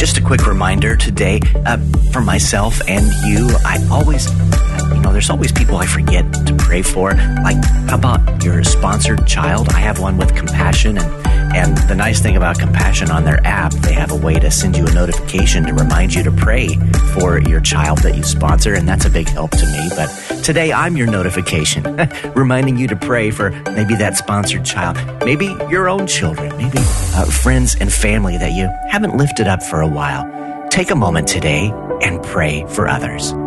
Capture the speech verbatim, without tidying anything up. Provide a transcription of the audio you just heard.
Just a quick reminder today, uh, for myself and you, I always, you know, there's always people I forget to pray for. Like, how about your sponsored child? I have one with Compassion, and And the nice thing about Compassion, on their app, they have a way to send you a notification to remind you to pray for your child that you sponsor, and that's a big help to me. But today, I'm your notification, reminding you to pray for maybe that sponsored child, maybe your own children, maybe uh, friends and family that you haven't lifted up for a while. Take a moment today and pray for others.